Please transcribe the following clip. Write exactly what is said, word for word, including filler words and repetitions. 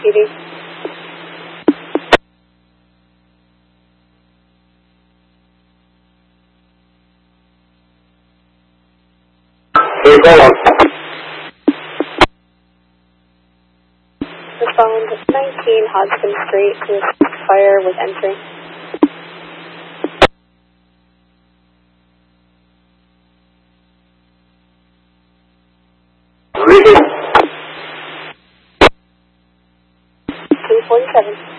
P D. Hey, go on. Respond nineteen Hodgson Street to a fire with entry. Reading. two forty-seven.